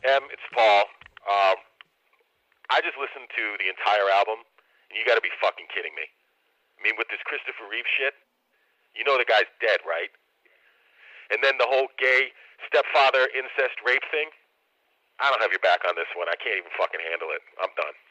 It's Paul. I just listened to the entire album, and you got to be fucking kidding me. I mean, with this Christopher Reeve shit, you know the guy's dead, right? And then the whole gay stepfather incest rape thing. I don't have your back on this one. I can't even fucking handle it. I'm done.